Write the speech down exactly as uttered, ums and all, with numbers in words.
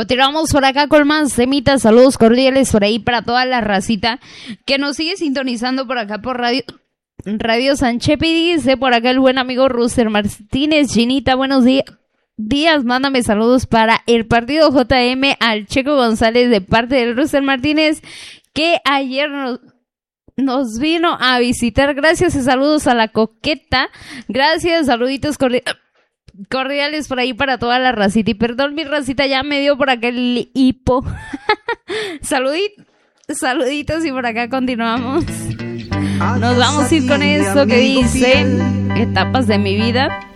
Continuamos por acá con más temitas. Saludos cordiales por ahí para toda la racita que nos sigue sintonizando por acá por Radio Radio Sanchepi. Dice por acá el buen amigo Ruster Martínez. Ginita, buenos días. Días, mándame saludos para el partido J M al Checo González de parte del Ruster Martínez, que ayer nos, nos vino a visitar. Gracias y saludos a la coqueta. Gracias, saluditos cordiales. Cordiales por ahí para toda la racita. Y perdón, mi racita ya me dio por acá el hipo. Saludit, saluditos y por acá continuamos. Nos vamos a ir con esto que dice Etapas de mi vida.